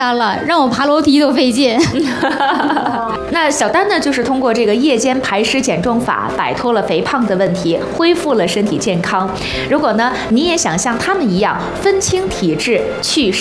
了，让我爬楼梯都费劲。 那小丹呢，就是通过这个夜间排湿减重法，摆脱了肥胖的问题，恢复了身体健康。如果呢，你也想像他们一样分清体质，去